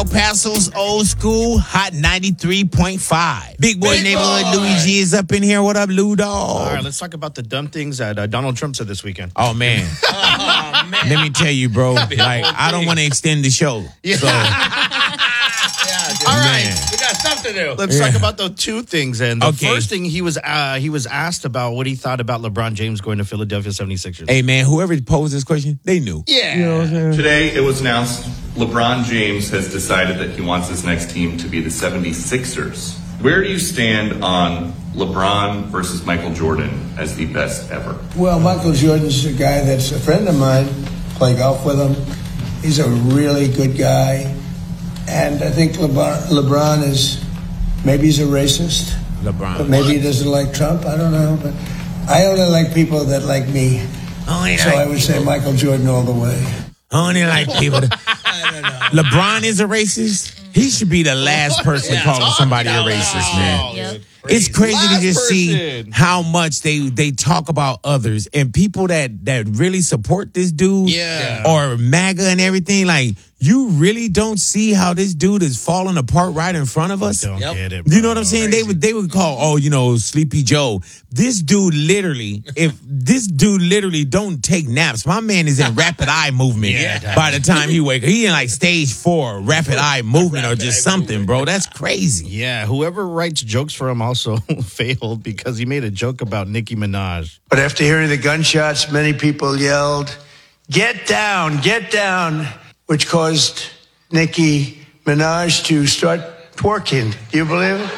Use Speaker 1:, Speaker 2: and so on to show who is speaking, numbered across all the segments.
Speaker 1: El Paso's old school Hot 93.5. Big boy neighborhood Louis G is up in here. What up, Lou Dog?
Speaker 2: All right, let's talk about the dumb things that Donald Trump said this weekend.
Speaker 1: Oh, man. Let me tell you, bro. Like, I don't want to extend the show.
Speaker 2: Yeah.
Speaker 1: So,
Speaker 2: All right, we got stuff to do. Let's talk about those two things. And the first thing, he was asked about what he thought about LeBron James going to Philadelphia 76ers.
Speaker 1: Hey, man, whoever posed this question, they knew.
Speaker 2: Yeah.
Speaker 1: You know what I'm saying?
Speaker 3: Today, it was announced LeBron James has decided that he wants his next team to be the 76ers. Where do you stand on LeBron versus Michael Jordan as the best ever?
Speaker 4: Well, Michael Jordan's a guy that's a friend of mine. Play golf with him. He's a really good guy. And I think LeBron is, maybe he's a racist. But maybe he doesn't like Trump. I don't know. But I only like people that like me. I would say Michael Jordan all the way.
Speaker 1: Only like people. I don't know. LeBron is a racist. He should be the last person calling somebody a racist, man.
Speaker 5: Yep.
Speaker 1: It's crazy to just see how much they talk about others and people that really support this dude or MAGA and everything. Like, you really don't see how this dude is falling apart right in front of us.
Speaker 2: Don't get it, bro.
Speaker 1: You know what I'm saying? They would call, Sleepy Joe. This dude literally, if this dude literally don't take naps, my man is in rapid eye movement by the time he wake up. He in like stage 4 rapid eye movement or just something, bro. That's crazy.
Speaker 2: Yeah, whoever writes jokes for him also failed because he made a joke about Nicki Minaj.
Speaker 4: But after hearing the gunshots, many people yelled, "Get down, get down," which caused Nicki Minaj to start twerking. Do you believe it?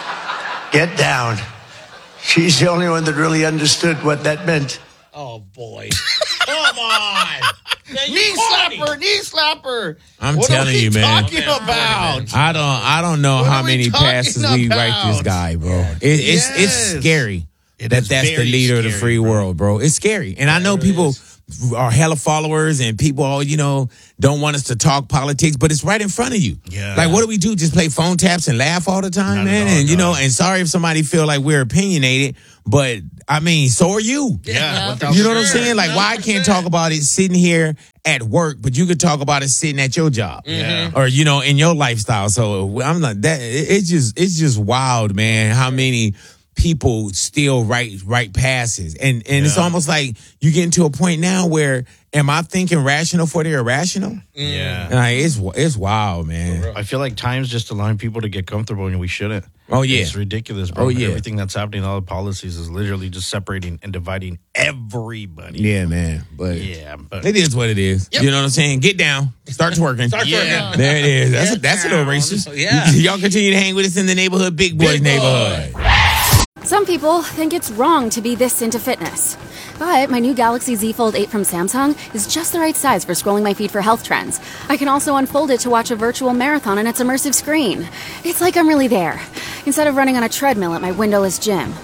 Speaker 4: Get down. She's the only one that really understood what that meant.
Speaker 5: Oh, boy. Come on.
Speaker 2: Knee slapper.
Speaker 1: I'm
Speaker 2: what
Speaker 1: telling you, man.
Speaker 2: What are we talking about?
Speaker 1: I don't know how many passes we write this guy, bro. It's scary that's the leader of the free world, bro. It's scary. And I know people are hella followers and people all, don't want us to talk politics, but it's right in front of you.
Speaker 2: Yeah.
Speaker 1: Like, what do we do? Just play phone taps and laugh all the time, man? And, and sorry if somebody feel like we're opinionated, but I mean, so are you.
Speaker 2: Yeah.
Speaker 1: You know what I'm saying? Like, why I can't talk about it sitting here at work, but you could talk about it sitting at your job or, in your lifestyle. So I'm not that. It's just wild, man, how many people still write passes. And it's almost like you get into a point now where, am I thinking rational for the irrational?
Speaker 2: Yeah.
Speaker 1: Like, it's wild, man.
Speaker 2: I feel like time's just allowing people to get comfortable and we shouldn't.
Speaker 1: Oh, yeah.
Speaker 2: It's ridiculous, bro.
Speaker 1: Oh, yeah.
Speaker 2: Everything that's happening, all the policies is literally just separating and dividing everybody.
Speaker 1: Yeah, man. But it is what it is. Yep. You know what I'm saying? Get down. Start twerking.
Speaker 5: twerking.
Speaker 1: There it is. That's a little racist.
Speaker 5: Yeah.
Speaker 1: Y'all continue to hang with us in the neighborhood, Big Boys neighborhood.
Speaker 6: Some people think it's wrong to be this into fitness. But my new Galaxy Z Fold 8 from Samsung is just the right size for scrolling my feed for health trends. I can also unfold it to watch a virtual marathon on its immersive screen. It's like I'm really there, instead of running on a treadmill at my windowless gym.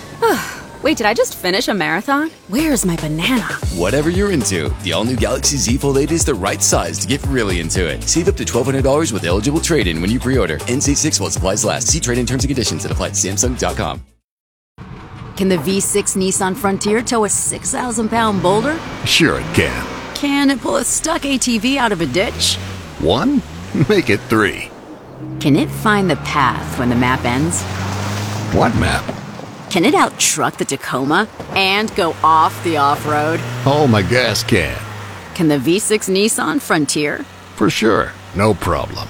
Speaker 6: Wait, did I just finish a marathon? Where's my banana?
Speaker 7: Whatever you're into, the all-new Galaxy Z Fold 8 is the right size to get really into it. Save up to $1,200 with eligible trade-in when you pre-order. NC6 while supplies last. See trade-in terms and conditions and apply at Samsung.com.
Speaker 6: Can the V6 Nissan Frontier tow a 6,000-pound boulder?
Speaker 8: Sure it can.
Speaker 6: Can it pull a stuck ATV out of a ditch?
Speaker 8: 1? Make it 3.
Speaker 6: Can it find the path when the map ends?
Speaker 8: What map?
Speaker 6: Can it out-truck the Tacoma and go off the off-road?
Speaker 8: Oh, my gas can.
Speaker 6: Can the V6 Nissan Frontier?
Speaker 8: For sure. No problem.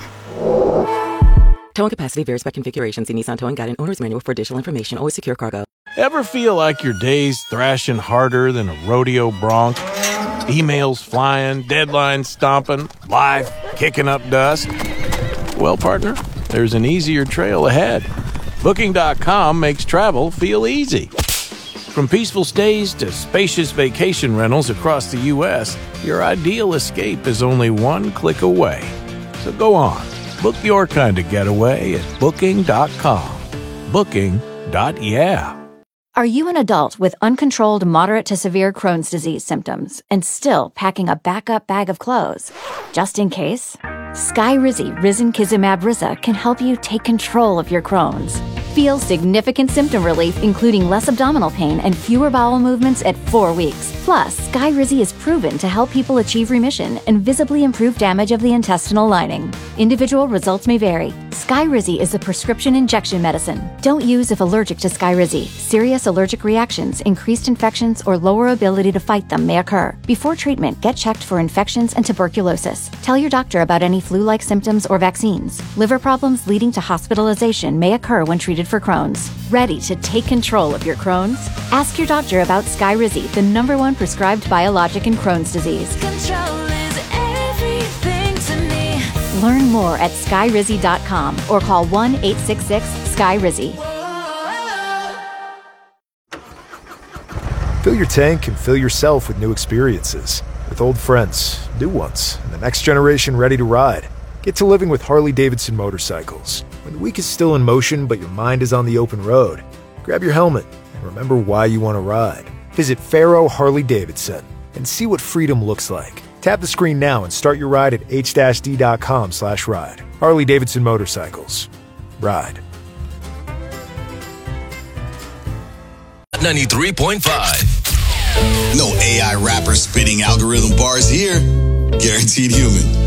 Speaker 9: Towing capacity varies by configuration. See Nissan Towing Guide and Owner's Manual for additional information. Always secure cargo.
Speaker 10: Ever feel like your day's thrashing harder than a rodeo bronc? Emails flying, deadlines stomping, life kicking up dust? Well, partner, there's an easier trail ahead. Booking.com makes travel feel easy. From peaceful stays to spacious vacation rentals across the U.S., your ideal escape is only one click away. So go on, book your kind of getaway at Booking.com. Booking.yeah.
Speaker 11: Are you an adult with uncontrolled moderate to severe Crohn's disease symptoms and still packing a backup bag of clothes? Just in case? Skyrizi Risankizumab Riza can help you take control of your Crohn's. Feel significant symptom relief, including less abdominal pain and fewer bowel movements at 4 weeks. Plus, Skyrizi is proven to help people achieve remission and visibly improve damage of the intestinal lining. Individual results may vary. Skyrizi is a prescription injection medicine. Don't use if allergic to Skyrizi. Serious allergic reactions, increased infections, or lower ability to fight them may occur. Before treatment, get checked for infections and tuberculosis. Tell your doctor about any flu-like symptoms or vaccines. Liver problems leading to hospitalization may occur when treated for Crohn's. Ready to take control of your Crohn's? Ask your doctor about Skyrizi, the #1 prescribed biologic in Crohn's disease.
Speaker 12: Control is everything to me.
Speaker 11: Learn more at skyrizi.com or call 1-866-SKYRIZI.
Speaker 13: Fill your tank and fill yourself with new experiences. With old friends, new ones, and the next generation ready to ride. Get to living with Harley-Davidson motorcycles. When the week is still in motion but your mind is on the open road, grab your helmet and remember why you want to ride. Visit Faro Harley-Davidson and see what freedom looks like. Tap the screen now and start your ride at h-d.com/ride. Harley-Davidson Motorcycles. Ride.
Speaker 14: 93.5. No AI rapper spitting algorithm bars here. Guaranteed human.